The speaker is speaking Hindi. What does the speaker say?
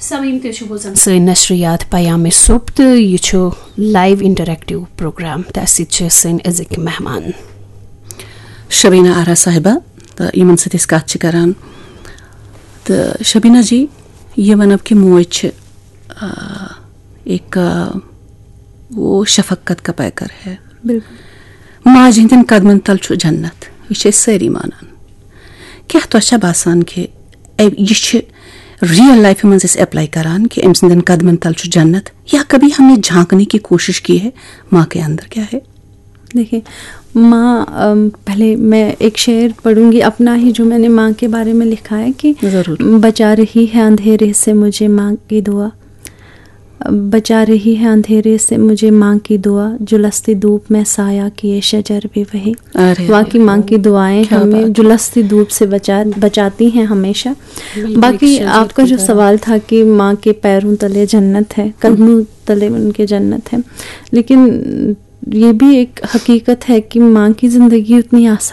Samim te bosan sٲnۍ नशरियात पयामे सुब तہٕ यह چھُ लाइव इंटरैक्टिव प्रोग्राम तह सत सٲنۍ अजिक मेहमान शबीना आरा साहिबा तो यमन सत कत करान तो शबीना जी ये वनब कि मोज एक वो शफकत का पैकर है। माज हंदन कदमन तल छु जन्नत यह सारी मानान क्या तो बासान कि यह रियल लाइफ में अप्लाई करान कि अम सदन कदमन तल छु जन्नत, या कभी हमने झांकने की कोशिश की है माँ के अंदर क्या है? देखिए माँ, पहले मैं एक शेर पढ़ूंगी अपना ही जो मैंने माँ के बारे में लिखा है कि बचा रही है अंधेरे से मुझे माँ की दुआ, बचा रही है अंधेरे से मुझे माँ की दुआ, जुलस्ती धूप में साया किए शजर भी वही। बाकी माँ की दुआएं हमें जुलस्ती धूप से बचाती हैं हमेशा। बाकी आपका जो सवाल था कि माँ के पैरों तले जन्नत है, कदमों तले उनके जन्नत है, लेकिन ये भी एक हकीकत है कि माँ की ज़िंदगी उतनी आसान